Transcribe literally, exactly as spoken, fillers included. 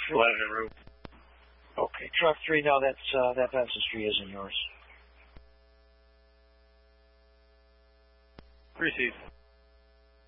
Pleasant Roof. Okay, truck three, no, that's, uh, that Benson Street isn't yours. Received.